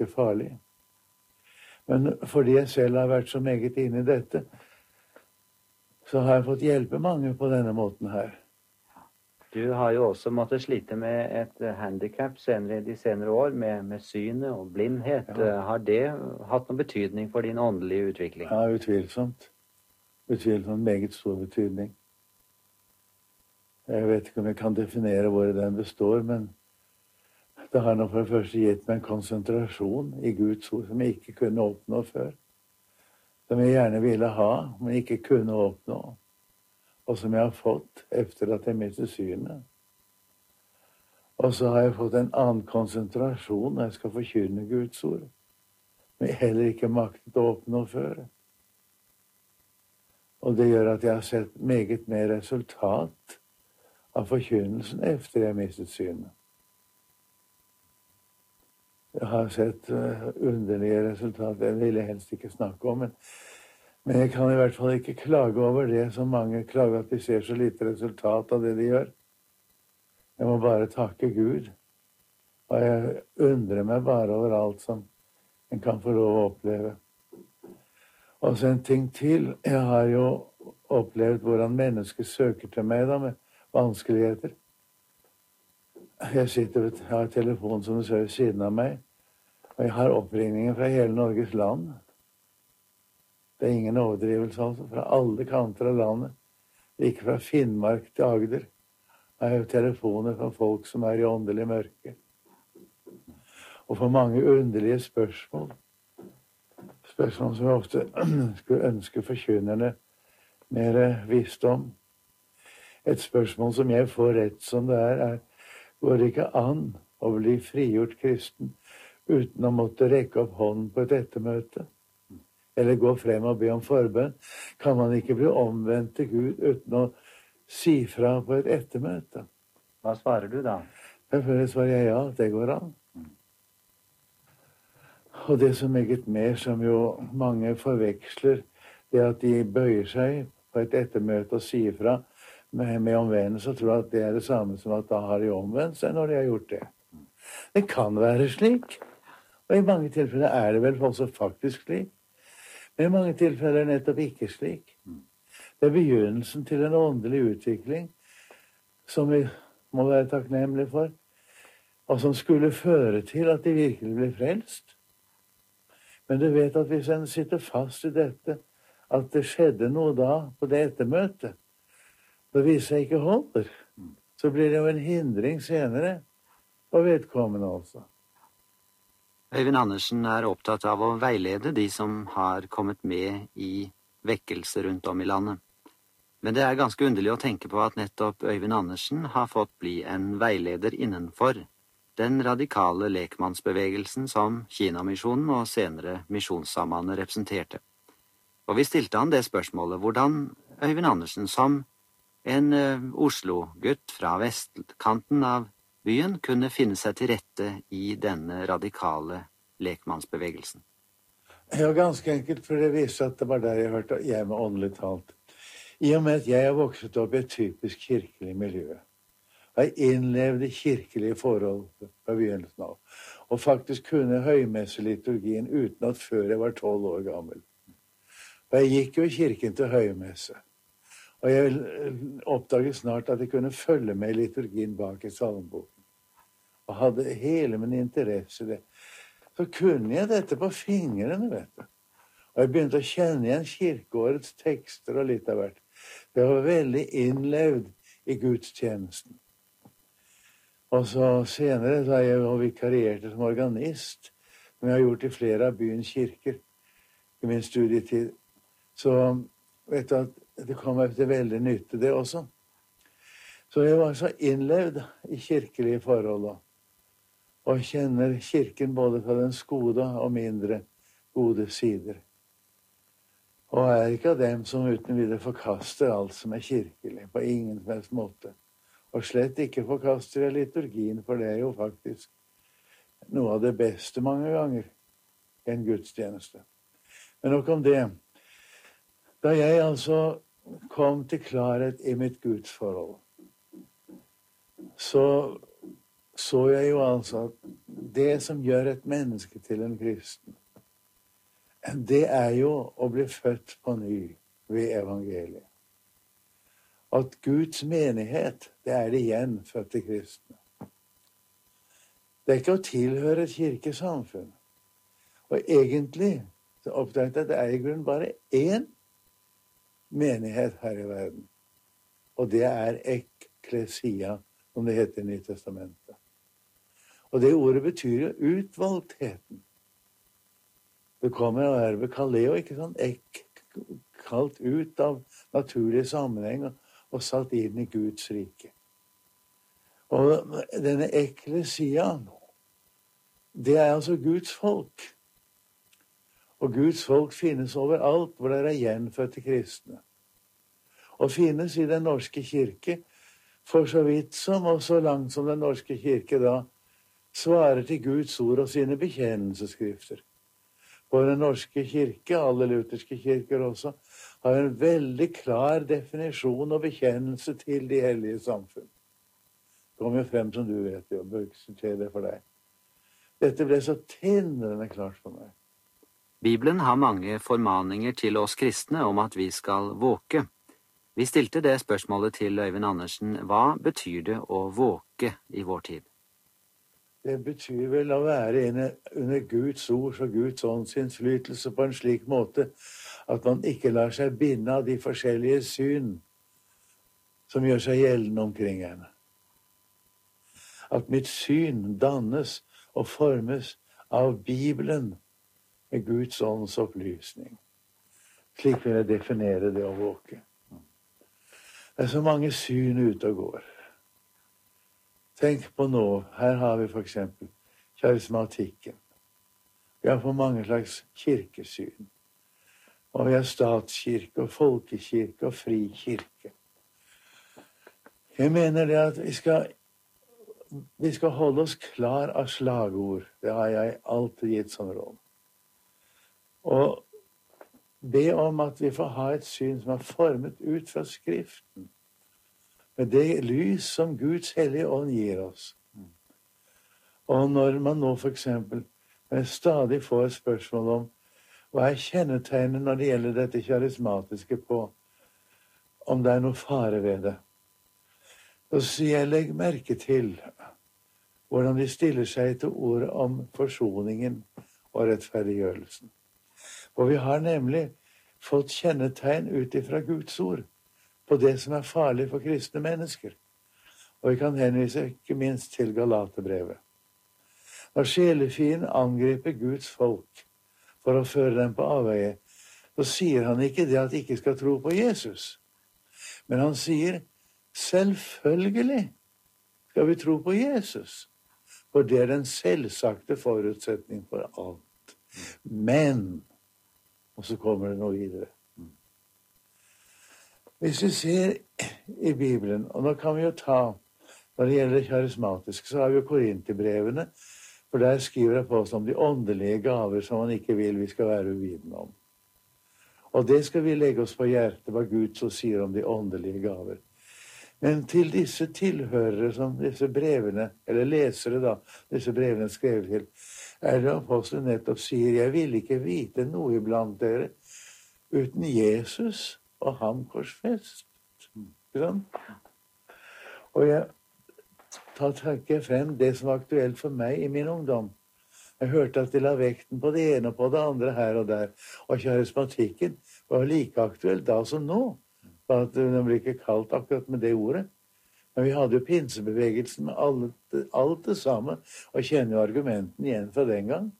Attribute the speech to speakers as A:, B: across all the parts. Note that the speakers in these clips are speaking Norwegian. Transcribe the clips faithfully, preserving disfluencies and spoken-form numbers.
A: ganske farlig. Men fordi jeg selv har vært så meget inne i dette, så har jeg fått hjelpe mange på denne måten her.
B: Du har jo også måttet slite med et handicap senere, de senere år, med, med synet og blindhet. Ja. Har det hatt noen betydning for din åndelige utvikling?
A: Ja, utvilsomt. Utvilsomt meget stor betydning. Jeg vet ikke om jeg kan definere hvor den består, men det har nå for det første gitt meg en konsentrasjon i Guds ord som jeg ikke kunne oppnå før. Som jeg gjerne ville ha, men ikke kunne oppnå. Og som jeg har fått etter at jeg mistet synet. Og så har jeg fått en annen konsentrasjon når jeg skal forkynne Guds ord. Men jeg heller ikke maktet å oppnå før. Og det gjør at jeg har sett meget mer resultat av forkynnelsen efter jeg mistet synet. Jeg har sett uh, underlige resultater. Jeg vil helst ikke snakke om, men, men jeg kan i hvert fall ikke klage over det som mange klager, at de ser så lite resultat av det de gjør. Jeg må bare takke Gud. Og jeg undrer meg bare over alt som en kan få lov å oppleve. Og så en ting til. Jeg har jo opplevd hvordan mennesker søker til meg da med vanskeligheter. Jeg sitter ved, jeg har telefonen som du ser ved siden av meg, og jeg har oppringninger fra hele Norges land. Det er ingen overdrivelse, altså, fra alle kanter av landet. Ikke fra Finnmark til Agder. Jeg har jo telefoner fra folk som er i åndelig mørke. Og for mange underlige spørsmål. Spørsmål som jeg ofte skulle ønske forkynnerne mer visst om. Et spørsmål som jeg får rett som det er, er: går det ikke an å bli frigjort kristen uten å måtte rekke opp hånden på et ettermøte? Eller gå frem og be om forbønn? Kan man ikke bli omvendt til Gud uten å si fra på et ettermøte?
B: Hva svarer du da?
A: Selvfølgelig svarer jeg ja, det går an. Og det som meget mer som jo mange forveksler, det at de bøyer seg på et ettermøte og sier fra med, med omvendelse, og tror at det er det samme som at da har de omvendt seg når de har gjort det. Det kan være slik, og i mange tilfeller er det vel også faktisk slik. Men i mange tilfeller er det nettopp ikke slik. Det er begynnelsen til en åndelig utvikling som vi må være takknemlige for, og som skulle føre til at de virkelig blir frelst. Men du vet at hvis en sitter fast i dette, at det skjedde noe da på det ettermøtet, det viser seg ikke holder, så blir det jo en hindring senere, og vedkommende også.
B: Øyvind Andersen er opptatt av å veilede de som har kommet med i vekkelse rundt om i landet. Men det er ganske underlig å tenke på at nettopp Øyvind Andersen har fått bli en veileder innenfor den radikale lekmannsbevegelsen som Kinamisjonen og senere Misjonssambandet representerte. Og vi stilte han det spørsmålet, hvordan Øyvind Andersen som en uh, Oslo-gutt fra vestkanten av byen kunne finne seg til rette i denne radikale lekmannsbevegelsen.
A: Ja, ganske enkelt, for det viser at det var der jeg hørte hjemme åndelig talt. I og med at jeg har vokset opp i et typisk kirkelig miljø, jeg innlevde kirkelige forhold fra begynnelsen av, og faktisk kunne høymesseliturgien uten at før jeg var tolv år gammel. Og jeg gikk jo i kirken til høymesse, og jeg oppdaget snart at jeg kunne følge med i liturgien bak i salmboken, og hadde hele min interesse i det. Så kunne jeg dette på fingrene, vet du. Og jeg begynte å kjenne igjen kirkeårets tekster og litt av hvert. Jeg var veldig innlevd i gudstjenesten. Og så senere, da jeg vikarierte som organist, som jeg har gjort i flere av byens kirker i min studietid, så vet du at det kom meg til veldig nytte det også. Så jeg var så innlevd i kirkelige forhold, og kjenner kirken både fra dens gode og mindre gode sider. Og er ikke av dem som uten videre forkaster alt som er kirkelig, på ingen som helst måte. Og slett ikke forkaster jeg liturgien, for det er jo faktisk noe av det beste mange ganger i en gudstjeneste. Men nok om det. Da jeg altså kom til klarhet i mitt gudsforhold, så så jeg jo altså at det som gjør et menneske til en kristen, det er jo å bli født på ny ved evangeliet. At Guds menighet, det er det gjenfødte kristne. Det er ikke å tilhøre et kirkesamfunn. Og egentlig så oppdaget jeg at det er i grunnen bare én menighet her i verden. Og det er ekklesia, som det heter i Nytestamentet. Og det ordet betyr jo utvalgtheten. Det kommer av verbet kaleo, ikke sant? Ek, kalt ut av naturlig sammenheng og, og satt inn i Guds rike. Og denne ekklesia, det er altså Guds folk. Og Guds folk finnes overalt hvor det er gjenfødte kristne. Og finnes i den norske kirke, for så vidt som og så langt som den norske kirke da svarer til Guds ord og sine bekjennelsesskrifter. For den norske kirke, alle lutherske kirker også, har en veldig klar definisjon og bekjennelse til de hellige samfunn. Det kommer jo frem som du vet, jeg bør ikke sitere det for deg. Dette ble så tindrende klart for meg.
B: Bibelen har mange formaninger til oss kristne om at vi skal våke. Vi stilte det spørsmålet til Øyvind Andersen. Hva betyr det å våke i vår tid?
A: Det betyr vel å være inne under Guds ord og Guds ånds innflytelse på en slik måte at man ikke lar seg binde av de forskjellige syn som gjør seg gjeldende omkring en. At mitt syn dannes og formes av Bibelen med Guds ånds opplysning. Slik vil jeg definere det å våke. Det er så mange syn ute og går. Tenk på nå, her har vi for eksempel karismatikken. Vi har for mange slags kirkesyn. Og vi har statskirke og folkekirke og frikirke. Jeg mener det at vi skal, vi skal holde oss klar av slagord. Det har jeg alltid gitt som råd. Og be om at vi får ha et syn som er formet ut fra Skriften. Med det lys som Guds hellige ånd gir oss. Og når man nå for eksempel stadig får et spørsmål om hva er kjennetegnet når det gjelder dette karismatiske på, om det er noe fare ved det, så sier jeg legg merke til hvordan de stiller seg til ordet om forsoningen og rettferdiggjørelsen. Og vi har nemlig fått kjennetegn ut ifra Guds ord på det som er farlig for kristne mennesker. Og vi kan henvise ikke minst til Galaterbrevet. Når sjelefienden angriper Guds folk for å føre dem på avveie, så sier han ikke det at de ikke skal tro på Jesus. Men han sier, selvfølgelig skal vi tro på Jesus. For det er den selvsagte forutsetning for alt. Men, og så kommer det noe videre. Hvis vi ser i Bibelen, og nå kan vi jo ta, når det gjelder karismatisk, så har vi jo Korinterbrevene, for der skriver apostelen om de åndelige gaver som han ikke vil vi skal være uvitende om. Og det skal vi legge oss på hjertet, hva Gud så sier om de åndelige gaver. Men til disse tilhørere som disse brevene, eller lesere da, disse brevene er skrevet til, er det apostelen nettopp sier, jeg vil ikke vite noe iblant dere uten Jesus og ham korsfest. Sånn? Og jeg tar takker frem det som var aktuelt for meg i min ungdom. Jeg hørte at de la vekten på det ene og på det andre her og der. Og karismatikken var like aktuelt da som nå. For at den ble ikke kalt akkurat med det ordet. Men vi hadde jo pinsebevegelsen med alle, alt det samme, og kjenner jo argumenten igjen fra den gang.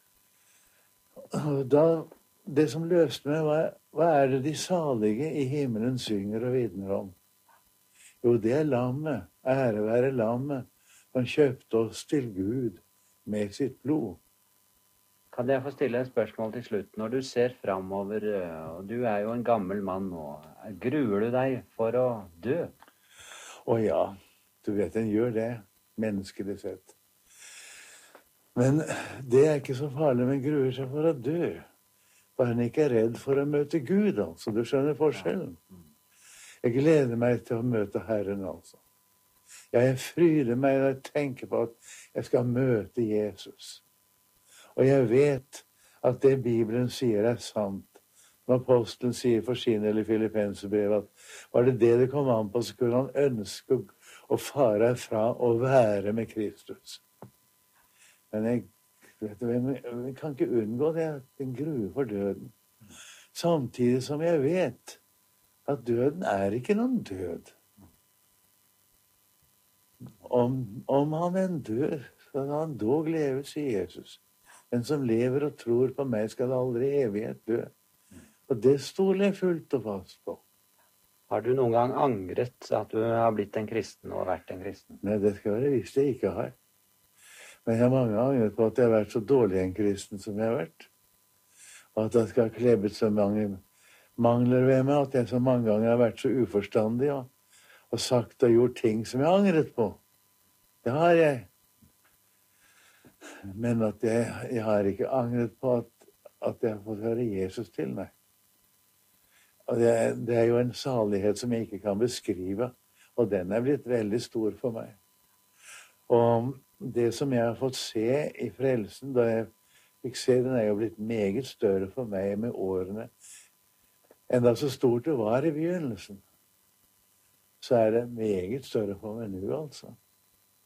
A: Da, det som løste meg var, hva er det de salige i himmelen synger og vitner om? Jo, det er lammet, ære være lammet, som kjøpte oss til Gud med sitt blod.
B: Kan jeg få stille et spørsmål til slutt? Når du ser framover, og du er jo en gammel mann nå, gruer du deg for å dø?
A: Å ja, du vet en gjør det, menneskelig sett. Men det er ikke så farlig, men gruer seg for å dø. Bare en ikke er redd for å møte Gud, altså. Du skjønner forskjellen. Jeg gleder meg til å møte Herren, altså. Ja, jeg fryder meg når jeg tenker på at jeg skal møte Jesus. Og jeg vet at det Bibelen sier er sant. Når apostelen sier for sin eller Filippenserbrevet at var det det det kom an på, så kunne han ønske å, å fare fra å være med Kristus. Men jeg, vet du, vi kan ikke unngå det, en grue for døden. Samtidig som jeg vet at døden er ikke noen død. Om, om han enn dør, så skal han dog leve, sier Jesus. Den som lever og tror på meg, skal aldri i evighet dø. Og det stoler jeg fullt og fast på.
B: Har du noen gang angret at du har blitt en kristen og vært en kristen?
A: Nei, det skal være visst jeg ikke har. Men jeg har mange angret på at jeg har vært så dårlig en kristen som jeg har vært. Og at jeg skal ha klebbet så mange mangler ved meg, at jeg så mange ganger har vært så uforstandig og, og sagt og gjort ting som jeg har angret på. Det har jeg. Men at jeg, jeg har ikke angret på at, at jeg har fått høre Jesus til meg. Og det er, det er jo en salighet som jeg ikke kan beskrive, og den er blitt veldig stor for meg. Og det som jeg har fått se i frelsen, da jeg fikk se, den er jo blitt meget større for meg med årene. Enda så stort det var i begynnelsen, så er det meget større for meg nå, altså.